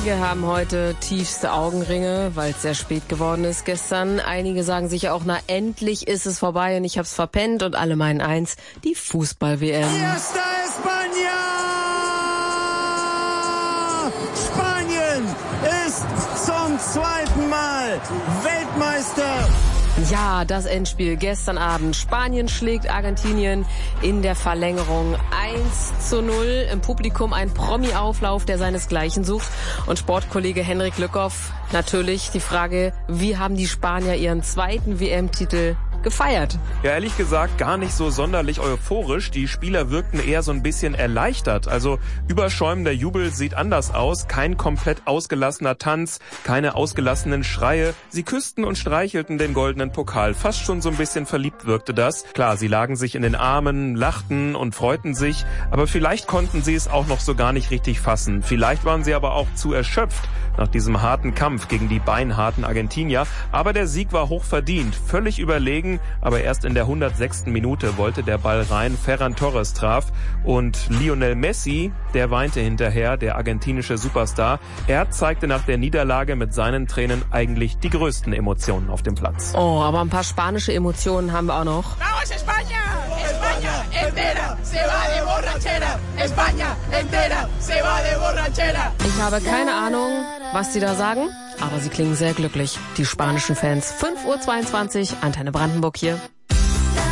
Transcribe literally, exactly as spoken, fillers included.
Einige haben heute tiefste Augenringe, weil es sehr spät geworden ist gestern. Einige sagen sich auch, na endlich ist es vorbei und ich hab's verpennt. Und alle meinen eins, die Fußball-W M. Fiesta España! Spanien ist zum zweiten Mal Weltmeister! Ja, das Endspiel gestern Abend. Spanien schlägt Argentinien in der Verlängerung eins zu null. Im Publikum ein Promi-Auflauf, der seinesgleichen sucht. Und Sportkollege Henrik Lückhoff, natürlich die Frage, wie haben die Spanier ihren zweiten W M-Titel gefeiert? Ja, ehrlich gesagt gar nicht so sonderlich euphorisch. Die Spieler wirkten eher so ein bisschen erleichtert. Also überschäumender Jubel sieht anders aus. Kein komplett ausgelassener Tanz, keine ausgelassenen Schreie. Sie küssten und streichelten den goldenen Pokal. Fast schon so ein bisschen verliebt wirkte das. Klar, sie lagen sich in den Armen, lachten und freuten sich. Aber vielleicht konnten sie es auch noch so gar nicht richtig fassen. Vielleicht waren sie aber auch zu erschöpft nach diesem harten Kampf gegen die beinharten Argentinier. Aber der Sieg war hochverdient, völlig überlegen. Aber erst in der hundertsechsten Minute wollte der Ball rein, Ferran Torres traf und Lionel Messi, der weinte hinterher, der argentinische Superstar. Er zeigte nach der Niederlage mit seinen Tränen eigentlich die größten Emotionen auf dem Platz. Oh, aber ein paar spanische Emotionen haben wir auch noch. ¡Vamos España! España entera se va de borrachera! España entera se va de borrachera! Ich habe keine Ahnung, was sie da sagen, aber sie klingen sehr glücklich, die spanischen Fans. fünf Uhr zweiundzwanzig, Antenne Brandenburg hier.